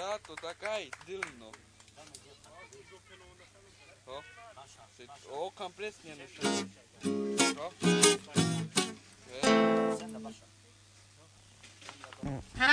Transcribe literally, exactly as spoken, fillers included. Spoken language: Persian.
Tato, така дивно. O, se, o kompresnije ne šalje. O? E?